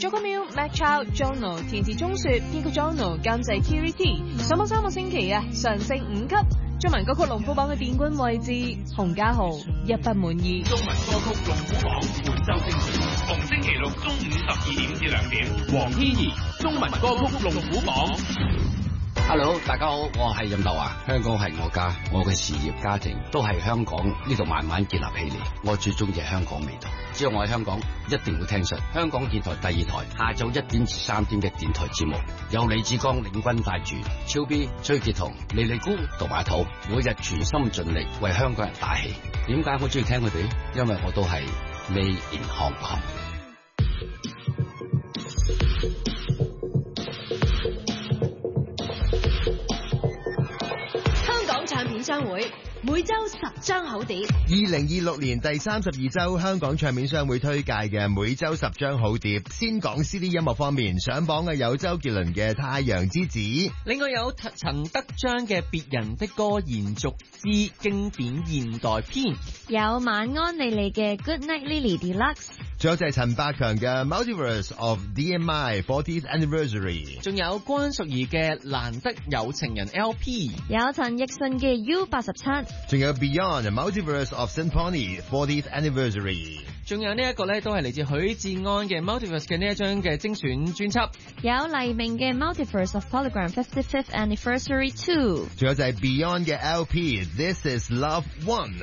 Jocko Mac Chow、Jono 填詞鐘雪、編曲 Jono 監製 QT， 上榜3個星期啊，上升5級。中文歌曲龍虎榜嘅殿軍位置，洪家豪一不滿意。 中文歌曲龍虎榜本周星期，逢星期六中午12點至2點，黃天怡中文歌曲龍虎榜。 Hello， 大家好，我係任達華。香港係我家，我嘅事業家庭都係香港呢度慢慢建立起嚟。我最中意係香港味道。只要我喺香港，一定會聽實香港電台第2台下晝1點至3點嘅電台節目，有李志剛領軍帶住超 B、崔潔彤、莉莉姑同埋土，每日全心盡力為香港人打氣。點解我中意聽佢哋？因為我都係Made in Hong Kong。 唱片商會每周10張好碟。 2026年第32周香港唱片商會推介嘅每周10張好碟。先講 CD 音樂方面，上榜嘅有周杰倫嘅《太陽之子》， 另外有陳德章嘅《別人的歌延續之經典現代篇》， 有晚安莉莉嘅《Good Night Lily Deluxe》， 仲有就係陳百強嘅《Multiverse of DMI 40th Anniversary》， 仲有關淑怡嘅《難得有情人 LP》， 有陳奕迅嘅 U87， 仲有 Beyond Multiverse of Symphony 40th Anniversary， 仲有呢一個咧都係嚟自許志安嘅 Multiverse 嘅呢一張嘅精選專輯， 有黎明嘅 Multiverse of Hologram 55th Anniversary 2， 仲有就係 Beyond 嘅 LP This Is Love 1。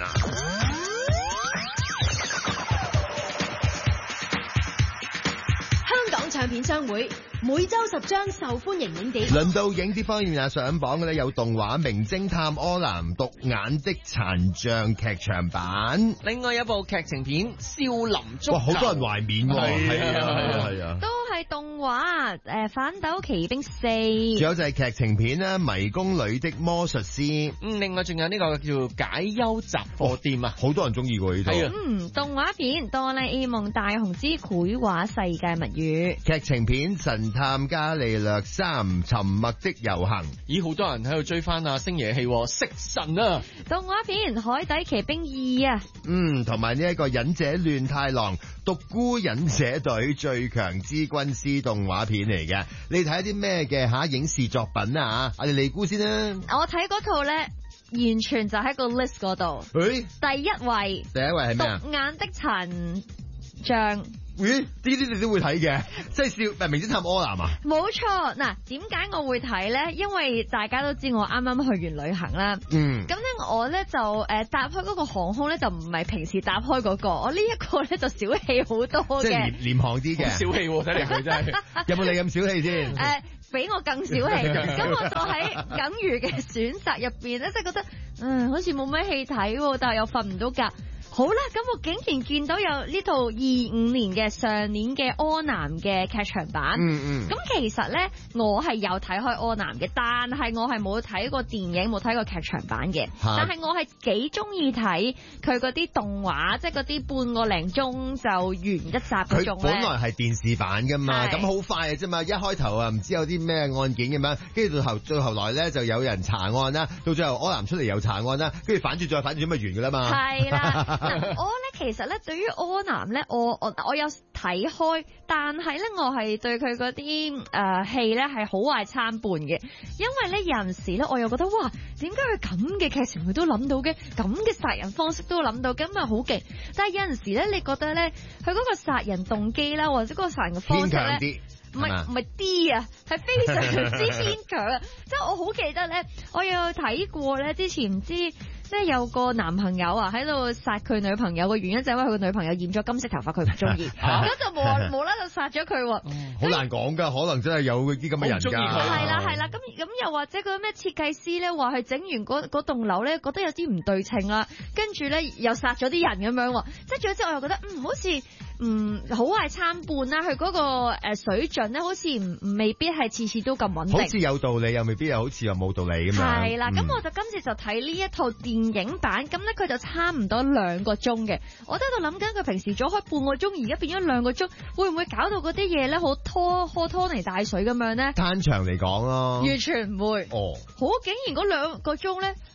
香港唱片商會每周10張受歡迎影碟。 輪到影碟方面啊，上榜嘅咧有動畫《名偵探柯南：獨眼的殘像》劇場版， 另外有部劇情片《少林足球》。 哇，好多人懷緬喎，係啊， 都係動畫反斗奇兵4， 仲有就係劇情片啦，《迷宮裏的魔術師》。 另外仲有呢個叫解憂雜貨店啊， 好多人中意喎呢套。 動畫片《哆啦 A 夢大雄之繪畫世界物語》， 劇情片《神探伽利略3：沉默的遊行》。 咦，好多人喺度追翻啊星爺戲食神啊！ 動畫片《海底奇兵2》啊， 同埋呢一個忍者亂太郎獨孤忍者隊最強之軍師動畫片嚟嘅。你睇啲咩嘅影視作品啊？我哋嚟估先啦。 我睇嗰套咧，完全就喺個 list 嗰度。第一位係咩啊？獨眼的殘像。 呢啲你都會睇嘅，即係名偵探柯南啊？ 冇錯。嗱，點解我會睇咧？因為大家都知我啱啱去完旅行啦。咁咧我咧就搭開嗰個航空咧就唔係平時搭開嗰個，我呢一個咧就小氣好多嘅， 即係廉航啲嘅。 小氣喎，睇嚟佢真係有冇你咁小氣先？ 比我更小氣。咁我就喺僅餘嘅選擇入邊咧，即係覺得好似冇咩戲睇，但係又瞓唔到覺。好啦，咁我竟然見到有呢套25年嘅上年嘅柯南嘅劇場版。咁其實咧，我係有睇開柯南嘅，但係我係冇睇過電影，冇睇過劇場版嘅。但係我係幾中意睇佢嗰啲動畫，即係嗰啲半個零鐘就完一集嗰種咧。佢本來係電視版噶嘛，咁好快嘅啫嘛，一開頭啊唔知有啲咩案件咁樣，跟住到後來咧就有人查案啦，到最後柯南出嚟又查案啦，跟住反轉再反轉咁咪完噶啦嘛。係啦。我咧其實咧對於柯南咧，我有睇開，但係咧我係對佢嗰啲戲咧係好壞參半嘅，因為咧有陣時咧我又覺得哇，點解佢咁嘅劇情佢都諗到嘅，咁嘅殺人方式都諗到，咁咪好勁。但係有陣時咧，你覺得咧佢嗰個殺人動機啦，或者嗰個殺人嘅方式咧，唔係啲啊，係非常之牽強啊！即係我好記得咧，我有睇過咧，之前唔知。即係有個男朋友啊喺度殺佢女朋友嘅原因就係因為佢個女朋友染咗金色頭髮，佢唔中意，咁就無啦啦殺咗佢。好難講噶，可能真係有啲咁嘅人㗎。 係啦，咁又或者嗰個咩設計師咧話佢整完嗰棟樓咧覺得有啲唔對稱啦，跟住咧又殺咗啲人咁樣，即係總之我又覺得好似。好壞參半啦，佢嗰個水準咧，好似未必係次次都咁穩定。好似有道理，又未必好似又冇道理咁樣。係啦，咁我就今次就睇呢一套電影版，咁咧佢就差唔多2個鐘嘅。我都喺度諗緊，佢平時早開半個鐘，而家變咗2個鐘，會唔會搞到嗰啲嘢咧好拖泥帶水咁樣咧？攤長嚟講咯，完全唔會。好，竟然嗰2個鐘咧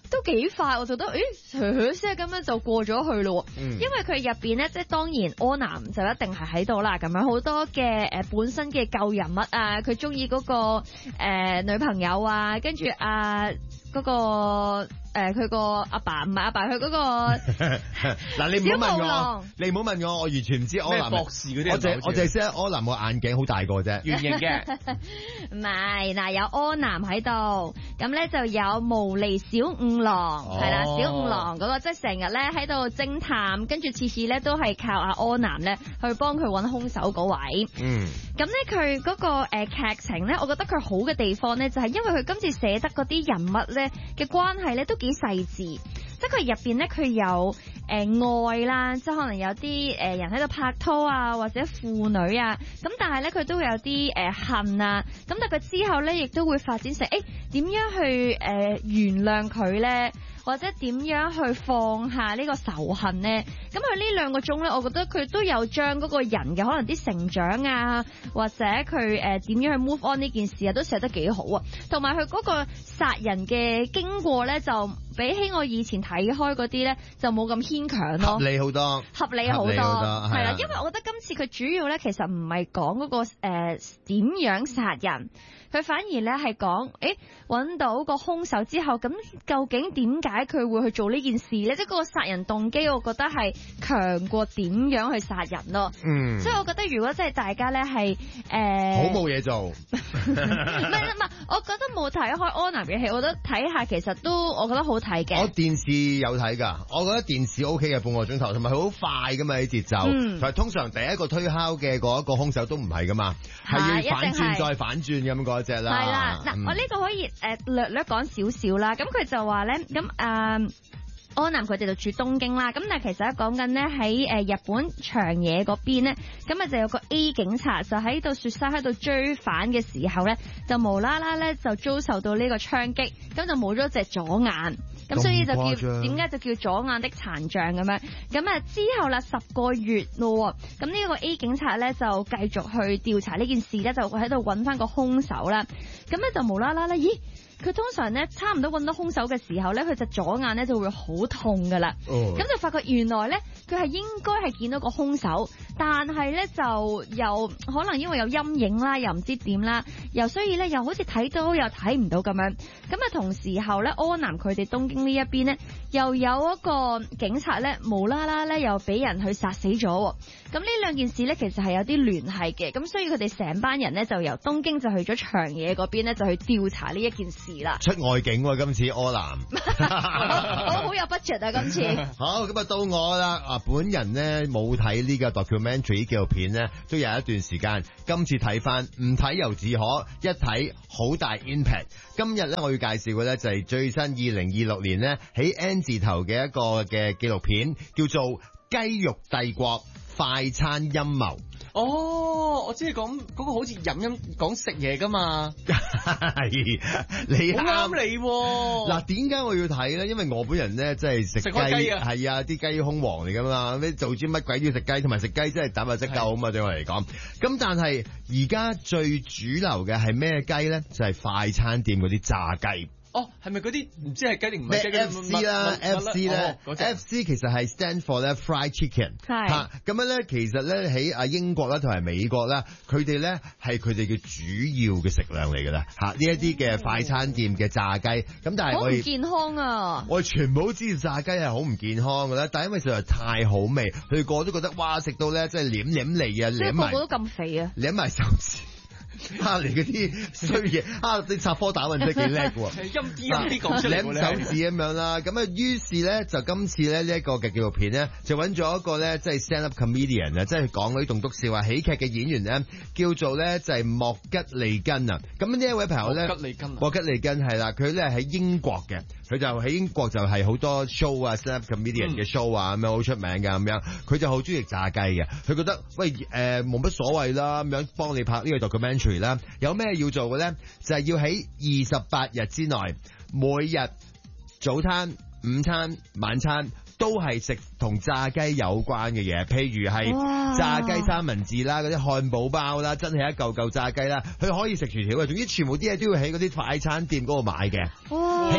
都幾快，我就覺得噓聲咁樣就過咗去咯。因為佢入邊咧，即係當然柯南就一定係喺度啦，咁樣好多嘅本身嘅舊人物啊，佢中意嗰個女朋友啊，跟住嗰個佢個阿爸唔係阿爸，佢嗰個嗱你唔好問我，你唔好問我，我完全唔知柯南博士嗰啲， 我淨係識柯南個眼鏡好大個啫， 圓形嘅。 唔係嗱，有柯南喺度，咁咧就有毛利小五郎係啦，小五郎嗰個即係成日咧喺度偵探，跟住次次咧都係靠阿柯南咧去幫佢揾兇手嗰位。咁咧佢嗰個劇情咧，我覺得佢好嘅地方咧，就係因為佢今次寫得嗰啲人物咧嘅關係咧都幾細緻，即係佢入邊咧佢有愛啦，即係可能有啲人喺度拍拖啊，或者父女啊，咁但係咧佢都會有啲恨啊，咁但係佢之後咧亦都會發展成點樣去原諒佢咧，或者點樣去放下呢個仇恨咧？咁佢呢兩個鐘咧，我覺得佢都有將嗰個人嘅可能啲成長啊，或者佢點樣去 move on 呢件事啊，都寫得幾好啊。同埋佢嗰個殺人嘅經過咧，就比起我以前睇開嗰啲咧，就冇咁牽強咯。 合理好多， 係啦，因為我覺得今次佢主要咧，其實唔係講嗰個點樣殺人。佢反而咧係講，揾到個兇手之後，咁究竟點解佢會去做呢件事咧？即係嗰個殺人動機，我覺得係強過點樣去殺人咯。所以我覺得如果真係大家咧係好冇嘢做， 唔係，我覺得冇睇開柯南嘅戲，我覺得睇下其實都我覺得好睇嘅。 我電視有睇㗎，我覺得電視 OK 嘅半個鐘頭，同埋佢好快㗎嘛啲節奏，同埋通常第一個推敲嘅嗰一個兇手都唔係㗎嘛，係要反轉再反轉咁嗰隻啦。 係啦，嗱，我呢個可以略講少少啦。咁佢就話咧，咁柯南佢哋就住東京啦。咁但係其實講緊咧喺日本長野嗰邊咧，咁啊就有個 A 警察就喺度雪山喺度追犯嘅時候咧，就無啦啦咧就遭受到呢個槍擊，咁就冇咗隻左眼。咁所以就叫點解就叫左眼的殘障咁樣？咁啊之後啦10個月咯，咁呢個 A 警察咧就繼續去調查呢件事咧，就喺度揾翻個兇手啦。咁咧就無啦啦咧，咦？佢通常咧差唔多揾到兇手嘅時候咧，佢隻左眼咧就會好痛噶啦。咁就發覺原來咧佢係應該係見到個兇手，但係咧就又可能因為有陰影啦，又唔知點啦，又所以咧又好似睇到又睇唔到咁樣。咁啊同時候咧，柯南佢哋東京呢一邊咧，又有一個警察咧無啦啦咧又俾人去殺死咗。咁呢兩件事咧其實係有啲聯繫嘅。咁所以佢哋成班人咧就由東京就去咗長野嗰邊咧就去調查呢一件事啦。 出外景喎，今次柯南好有 budget 啊！今次好咁啊，到我啦。本人咧冇睇呢個 documentary 紀錄片咧，都有一段時間。今次睇翻，唔睇猶自可，一睇好大 impact。今日咧我要介紹嘅咧就係最新2026年咧喺 N 字頭嘅一個嘅紀錄片，叫做《雞肉帝國：快餐陰謀》。 哦，我知你講嗰個好似講食嘢噶嘛， 係你好啱你喎。 嗱，點解我要睇咧？因為我本人咧真係食雞啊，係啊，啲雞胸王嚟噶嘛，咩做啲乜鬼都要食雞，同埋食雞真係蛋白質夠啊嘛，對我嚟講。咁但係而家最主流嘅係咩雞咧？就係快餐店嗰啲炸雞。 哦，係咪嗰啲唔知係雞定唔係雞嘅 FC 啦？FC 咧，FC 其實係 stand for 咧 fried chicken。係嚇，咁樣咧，其實咧喺英國啦同埋美國啦，佢哋咧係佢哋嘅主要嘅食量嚟㗎啦嚇。呢一啲嘅快餐店嘅炸雞，咁但係我哋好唔健康啊！我哋全部都知道炸雞係好唔健康㗎啦，但係因為實在太好味，佢哋個個都覺得哇食到咧真係舐脷啊，舐埋個個都咁肥啊，舐埋手指。嚟嗰啲衰嘢你插科打諢真係幾叻喎，陰啲講出嚟，舐手指咁樣啦。咁啊，於是咧就今次咧呢一個嘅紀錄片咧，就揾咗一個咧即係 stand up comedian 啊，即係講嗰啲棟篤笑話喜劇嘅演員咧，叫做咧就係莫吉利根啊。咁呢一位朋友咧，莫吉利根係啦，佢咧喺英國嘅，佢就喺英國就係好多 show 啊 stand up comedian 嘅 show 啊咁樣好出名㗎咁樣，佢就好中意炸雞嘅，佢覺得喂冇乜所謂啦咁樣幫你拍呢個 documentary。有咩要做嘅咧？就係要喺28日之內，每日早餐、午餐、晚餐都係食同炸雞有關嘅嘢，譬如係炸雞三文治啦，嗰啲漢堡包啦，真係一嚿嚿炸雞啦，佢可以食薯條嘅，總之全部啲嘢都要喺嗰啲快餐店嗰度買嘅。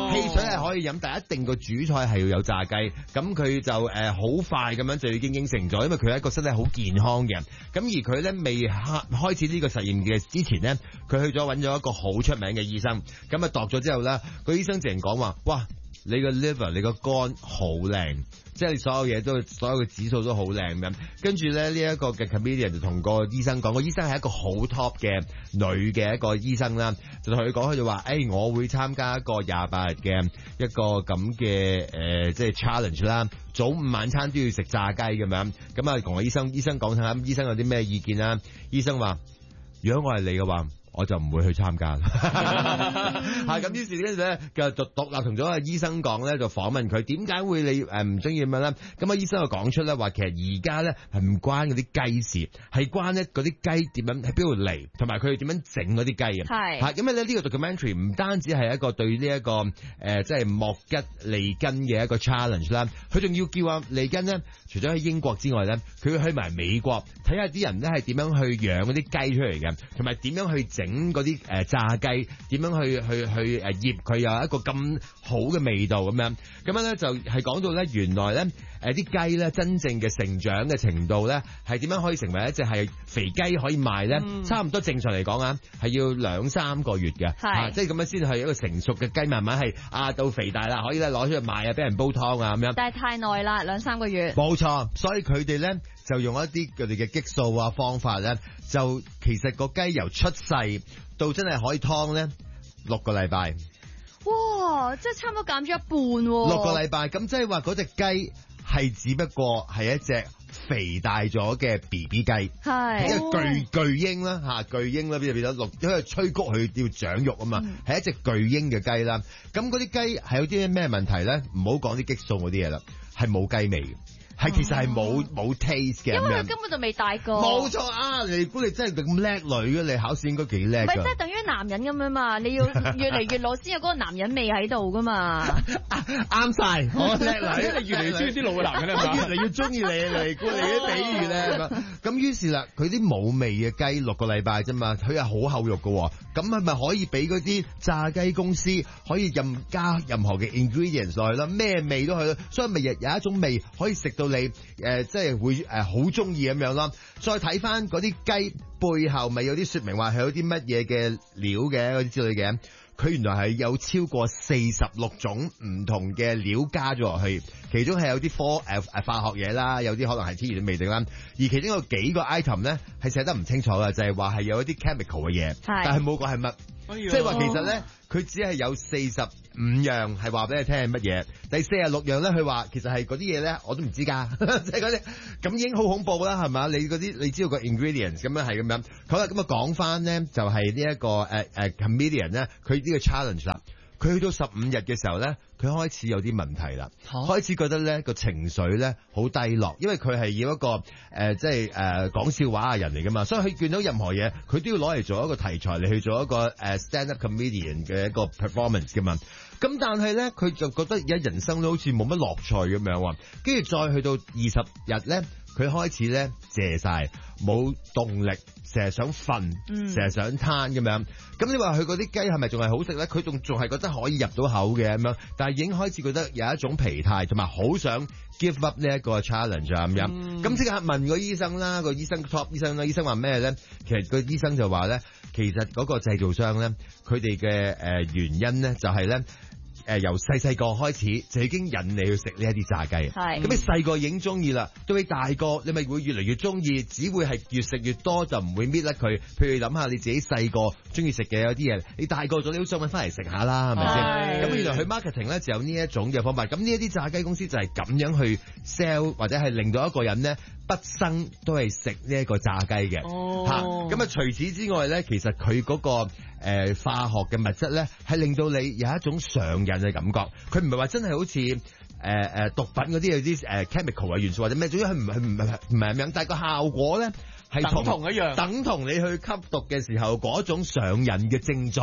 汽水係可以飲，但係一定個主菜係要有炸雞。咁佢就好快咁樣就已經應承咗，因為佢係一個身體好健康嘅。咁而佢咧未開始呢個實驗嘅之前咧，佢去咗揾咗一個好出名嘅醫生，咁啊度咗之後咧，個醫生直情講話，哇！你個 liver 你個肝好靚，即係你所有嘢都所有嘅指數都好靚咁。跟住咧呢一個嘅 comedian 就同個醫生講，個醫生係一個好 top 嘅女嘅一個醫生啦，就同佢講，佢就話：我會參加一個28日嘅一個咁嘅即係 challenge 啦，早午晚餐都要食炸雞咁樣。咁啊同個醫生講下，醫生有啲咩意見啦？醫生話：如果我係你嘅話，我就唔會去參加。咁於是跟住咧，就獨立同咗個醫生講咧，就訪問佢點解會你唔中意咁樣咧？咁啊醫生就講出咧話，其實而家咧係唔關嗰啲雞事，係關咧嗰啲雞點樣喺邊度嚟，同埋佢哋點樣整嗰啲雞嘅。係因為咧呢個 documentary 唔單止係一個對呢一個即係莫吉利根嘅一個 challenge 啦，佢仲要叫阿利根咧，除咗喺英國之外咧，佢要去埋美國睇下啲人咧係點樣去養嗰啲雞出嚟嘅，同埋點樣去整嗰啲炸雞，點樣去醃佢有一個咁好嘅味道咁樣。咁樣咧就係講到咧，原來咧啲雞咧真正嘅成長嘅程度咧係點樣可以成為一隻係肥雞可以賣咧？差唔多正常嚟講啊，係要2-3個月嘅，即係咁樣先係一個成熟嘅雞，慢慢係到肥大啦，可以咧攞出去賣啊，俾人煲湯啊咁樣。 但係太耐啦，2-3個月。 冇錯，所以佢哋咧就用一啲佢哋嘅激素啊方法咧，就其實個雞由出世到真係可以湯咧6個禮拜。 哇！即係差唔多減咗一半喎。 6個禮拜，咁即係話嗰隻雞係只不過係一隻肥大咗嘅 BB 雞，係一個巨嬰啦巨嬰啦，變咗6，因為催谷佢要長肉啊嘛，係一隻巨嬰嘅雞啦。咁嗰啲雞係有啲咩問題咧？唔好講啲激素嗰啲嘢啦，係冇雞味嘅。係其實係冇 taste 嘅， 因為佢根本就未大個。 冇錯啊！你估你真係咁叻女嘅，你考試應該幾叻㗎。唔係， 即係等於男人咁樣嘛，你要越嚟越老先有嗰個男人味喺度噶嘛。 啱晒，我叻女， 你越嚟越中意啲老嘅男人咧， 越嚟越中意你估你啲比喻咧。咁於是啦，佢啲冇味嘅雞6個禮拜啫嘛，佢係好厚肉㗎，咁係咪可以俾嗰啲炸雞公司可以加任何嘅 ingredients 落去啦？咩味都去，所以咪有一種味可以食到你即係會好中意咁樣咯。再睇翻嗰啲雞背後咪有啲說明話係有啲乜嘢嘅料嘅嗰啲之類嘅，佢原來係有超過46種唔同嘅料加咗落去，其中係有啲化學嘢啦，有啲可能係天然嘅味道啦，而其中有幾個 item 咧係寫得唔清楚嘅，就係話係有一啲 chemical 嘅嘢，但係冇講係乜。即係話其實咧，佢只係有45樣係話俾你聽係乜嘢，第46樣咧，佢話其實係嗰啲嘢咧，我都唔知㗎，即係嗰啲咁已經好恐怖啦，係嘛？你嗰啲你知道個 ingredients 咁樣係咁樣。好啦，咁啊講翻咧，就係呢一個comedian 咧，佢呢個 challenge 啦。佢去到15日嘅時候咧，佢開始有啲問題啦，開始覺得咧個情緒咧好低落，因為佢係要一個即係講笑話嘅人嚟噶嘛，所以佢見到任何嘢，佢都要攞嚟做一個題材嚟去做一個stand up comedian 嘅一個 performance 噶嘛。咁但係咧，佢就覺得而家人生都好似冇乜樂趣咁樣喎，跟住再去到20日咧，佢開始咧謝晒，冇動力。成日想瞓，成日想攤咁樣。咁你話佢嗰啲雞係咪仲係好食咧？佢仲係覺得可以入到口嘅咁樣，但係已經開始覺得有一種疲態，同埋好想 give up 呢一個 challenge 咁樣。咁即刻問個醫生啦，個醫生 top 醫生啦，醫生話咩咧？其實個醫生就話咧，其實嗰個製造商咧，佢哋嘅原因咧就係咧。由細個開始就已經引你去食呢一啲炸雞，咁你細個已經中意啦，到你大個你咪會越嚟越中意，只會係越食越多就唔會搣甩佢。譬如你諗下你自己細個中意食嘅有啲嘢，你大個咗你好想搵翻嚟食下啦，係咪先？咁原來佢 marketing 咧就有呢一種嘅方法，咁呢一啲炸雞公司就係咁樣去 sell 或者係令到一個人咧畢生都係食呢一個炸雞嘅，咁啊除此之外咧，其實佢嗰個化學嘅物質咧，係令到你有一種上癮嘅感覺。佢唔係話真係好似毒品嗰啲有啲chemical 嘅元素或者咩，總之佢唔係咁樣，但係個效果咧係等同一樣，等同你去吸毒嘅時候嗰種上癮嘅症狀。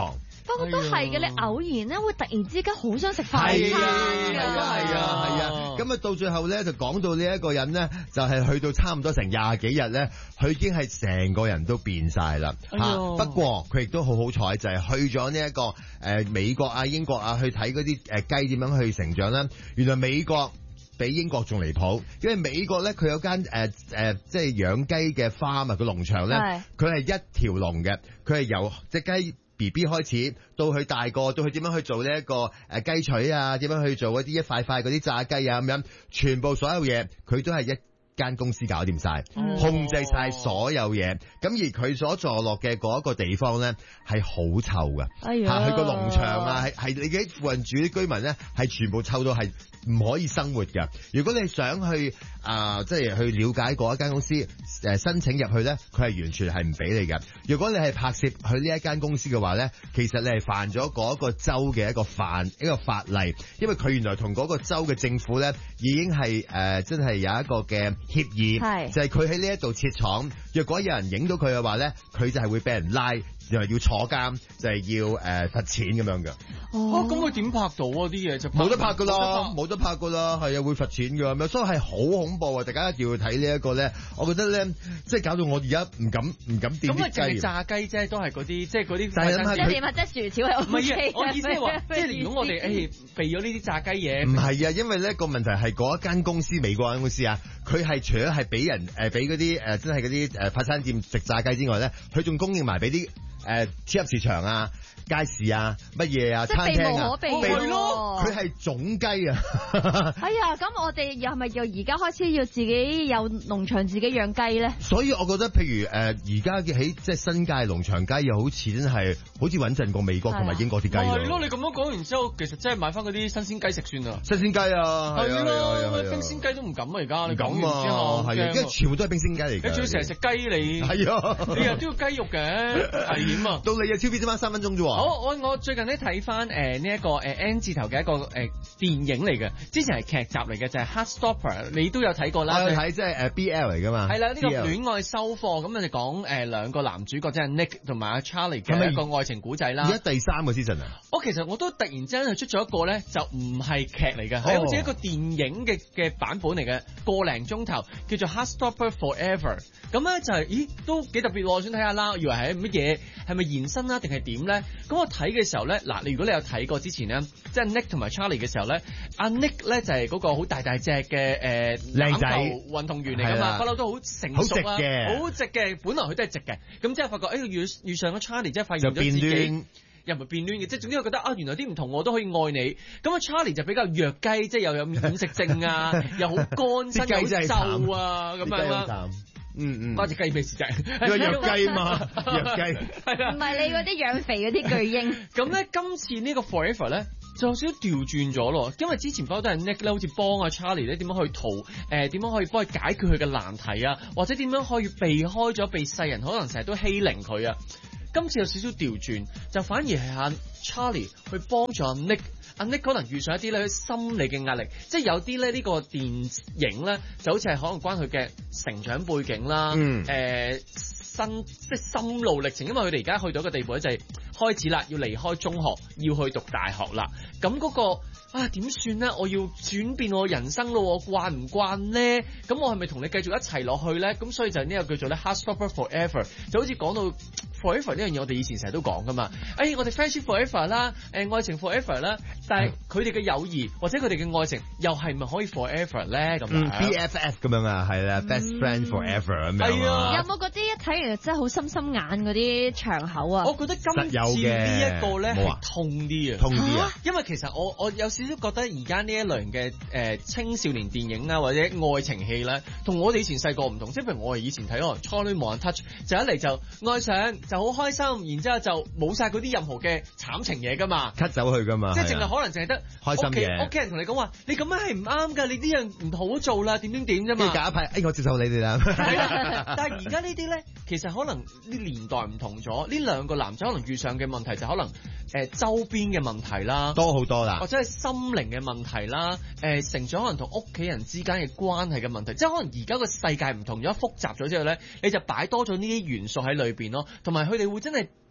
不過都係嘅，你偶然咧會突然之間好想食快餐㗎。 係啊。咁啊到最後咧就講到呢一個人咧，就係去到差唔多成20幾日咧，佢已經係成個人都變晒啦。不過佢亦都好彩，就係去咗呢一個美國啊、英國啊去睇嗰啲雞點樣去成長啦。原來美國比英國仲離譜，因為美國咧佢有間即係養雞嘅花啊，個農場咧，佢係一條龍嘅，佢係由隻雞BB 開始到佢大個，到佢點樣去做呢一個雞腿啊，點樣去做一塊塊嗰啲炸雞啊咁樣，全部所有嘢佢都係一間公司搞掂晒，控制晒所有嘢。咁而佢所坐落嘅嗰一個地方咧係好臭噶，佢個農場啊係你喺附近住啲居民咧係全部臭到係唔可以生活㗎。如果你想去即係去了解嗰一間公司申請入去咧，佢係完全係唔俾你嘅。如果你係拍攝去呢一間公司嘅話咧，其實你係犯咗嗰個州嘅一個法例，因為佢原來同嗰個州嘅政府咧已經係真係有一個嘅協議，就係佢喺呢一度設廠，若果有人影到佢嘅話咧，佢就係會俾人拉，又係要坐監，就係要罰錢咁樣嘅。 咁佢點拍到啊？啲嘢就冇得拍噶啦，冇得拍噶啦，係啊，會罰錢噶咁樣，所以係好恐怖啊！大家一定要睇呢一個咧，我覺得咧，即係搞到我而家唔敢掂啲雞。 咁啊，淨係炸雞啫，都係嗰啲，即係嗰啲。 即係點啊？即係薯條係 OK 嘅。 我意思係話，即係如果我哋避咗呢啲炸雞嘢， 唔係啊，因為咧個問題係嗰一間公司，美國間公司啊，佢係除咗係俾人俾嗰啲真係嗰啲快餐店食炸雞之外咧，佢仲供應埋俾啲超級市場啊、街市啊、乜嘢啊、餐廳啊， 避無可避咯。佢係種雞啊！ 哎呀，咁我哋又係咪由而家開始要自己有農場自己養雞咧？ 所以我覺得，譬如而家嘅喺即係新界農場雞，又好似真係好似穩陣過美國同埋英國啲雞咯。 係咯，你咁樣講完之後，其實真係買翻嗰啲新鮮雞食算啦。 新鮮雞啊， 係咯，冰鮮雞都唔敢啊！而家你講完之後， 係啊，因為全部都係冰鮮雞嚟嘅。 你仲要成日食雞你？係啊，你又都要雞肉嘅，危險啊！ 到你啊，超 B 啫嘛，3分鐘啫喎。 好，我最近咧睇翻呢一個N 字頭嘅一個電影嚟嘅，之前係劇集嚟嘅，就係 Heartstopper， 你都有睇過啦。我睇即係BL 嚟噶嘛。係啦， 呢個戀愛收貨，咁我哋講兩個男主角，即係 Nick 同埋阿 Charlie 嘅一個愛情古仔啦。而家第3個 season 啊？ 其實我都突然之間出咗一個咧，就唔係劇嚟嘅，係好似一個電影嘅版本嚟嘅，個零鐘頭，叫做 Heartstopper Forever。咁咧就係，都幾特別喎！我想睇下啦，以為係乜嘢，係咪延伸啦，定係點咧？咁我睇嘅時候咧，嗱，如果你有睇過之前咧，即係 Nick 同埋 Charlie 嘅時候咧，阿 Nick 咧就係嗰個好大隻嘅靚仔運動員嚟㗎嘛，不嬲都好成熟啊，好直嘅，本來佢都係直嘅，咁之後發覺遇上咗 Charlie，即係發現咗自己。又唔係變亂嘅，即係總之我覺得原來啲唔同我都可以愛你。咁啊 Charlie 就比較弱雞，即係又有厭食症啊，又好乾身，又好瘦啊咁樣啦。關隻雞咩事啫？ 因為弱雞嘛，弱雞係啊， 唔係你嗰啲養肥嗰啲巨嬰。 咁咧，今次呢個 Forever 咧就有少少調轉咗咯，因為之前不嬲都係 Nick 咧，好似幫阿 Charlie 咧點樣去點樣可以幫佢解決佢嘅難題啊，或者點樣可以避開咗被世人可能成日都欺凌佢啊。今次有少少調轉，就反而係阿 Charlie 去幫助阿 Nick。阿 Nick 可能遇上一啲咧心理嘅壓力，即係有啲咧呢個電影咧就好似係可能關佢嘅成長背景啦，即係心路歷程，因為佢哋而家去到一個地步咧，就係開始啦，要離開中學，要去讀大學啦。咁嗰個點算咧？我要轉變我人生咯，慣唔慣咧？咁我係咪同你繼續一齊落去咧？咁所以就呢個叫做咧 Heartstopper Forever， 就好似講到 Forever 呢樣嘢，我哋以前成日都講噶嘛。我哋 Friendship Forever 啦，愛情 Forever 啦，但係佢哋嘅友誼或者佢哋嘅愛情又係咪可以 Forever 咧？咁 BFF 咁樣啊，係啦，Best Friend Forever 咁樣。係啊， 有冇嗰啲一睇完真係好心心眼嗰啲場口啊？ 我覺得今次呢一個咧係痛啲啊， 痛啲啊！ 因為其實我有少少覺得而家呢一類嘅青少年電影啊，或者愛情戲咧，同我哋以前細個唔同。即係譬如我哋以前睇可能初戀無人 touch， 就一嚟就愛上就好開心，然之後就冇晒嗰啲任何嘅慘情嘢噶嘛 ，cut 走去噶嘛， 即係淨係可能淨係得開心嘅。 屋企人同你講話，你咁樣係唔啱㗎，你呢樣唔好做啦，點啫嘛。 假一派，我接受你哋啦。 但係而家呢啲咧，其實可能啲年代唔同咗，呢兩個男仔可能遇上嘅問題就可能周邊嘅問題啦， 多好多啦， 或者係心靈嘅問題啦，成長可能同屋企人之間嘅關係嘅問題，即係可能而家個世界唔同咗，複雜咗之後咧，你就擺多咗呢啲元素喺裏邊咯，同埋佢哋會真係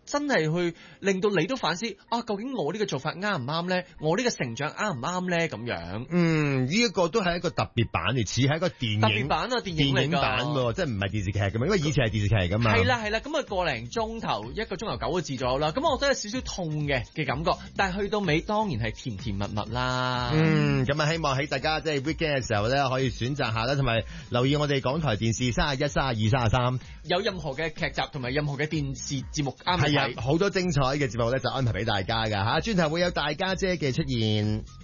真係去令到你都反思啊，究竟我呢個做法啱唔啱咧？我呢個成長啱唔啱咧？咁樣。 呢一個都係一個特別版嚟，似係一個電影。特別版啊，電影版喎，即係唔係電視劇㗎嘛？因為以前係電視劇嚟㗎嘛。 係啦，咁啊個零鐘頭，1個鐘頭9個字左右啦。咁我覺得有少少痛嘅感覺，但係去到尾當然係甜甜蜜蜜啦。 咁啊希望喺大家即係 weekend 嘅時候咧，可以選擇下啦，同埋留意我哋港台電視31、32、33， 有任何嘅劇集同埋任何嘅電視節目啱睇。 係啊，好多精彩嘅節目咧就安排俾大家㗎嚇，轉頭會有大家姐嘅出現。